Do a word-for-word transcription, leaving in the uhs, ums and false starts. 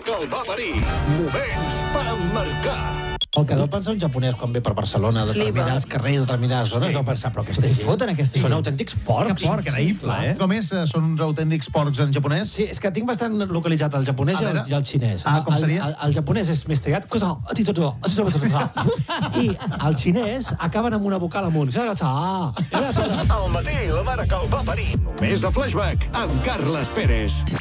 que el va parir. Moments per emmarcar. El que deu pensar un japonès quan ve per Barcelona, a determinats carrers, determinades zones, deu pensar, però aquesta gent... Foten aquesta Són gent. autèntics porcs. Que porcs, Increïble, eh? Com és? Són uns autèntics porcs en japonès? Sí, és que tinc bastant localitzat el japonès A i el, veure. i el xinès. Ah, com el, seria? El, el japonès és més triat, i el xinès acaben amb una vocal amunt. Al matí, la mare que el va parir. Només a Flashback, amb Carles Pérez.